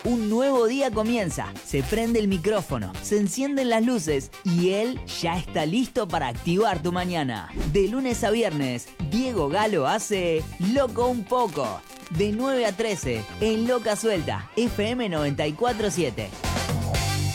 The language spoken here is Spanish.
Un nuevo día comienza, se prende el micrófono, se encienden las luces y él ya está listo para activar tu mañana. De lunes a viernes, Diego Galo hace Loco un poco. De 9 a 13, en Loca Suelta, FM 94.7.